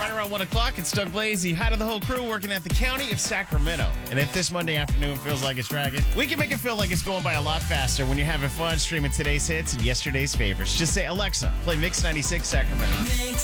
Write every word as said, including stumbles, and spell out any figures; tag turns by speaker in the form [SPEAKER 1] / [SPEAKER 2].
[SPEAKER 1] Right around one o'clock, it's Doug Blazy, hi to the whole crew working at the County of Sacramento. And if this Monday afternoon feels like it's dragging, we can make it feel like it's going by a lot faster when you're having fun streaming today's hits and yesterday's favorites. Just say, Alexa, play Mix ninety-six Sacramento.
[SPEAKER 2] Mix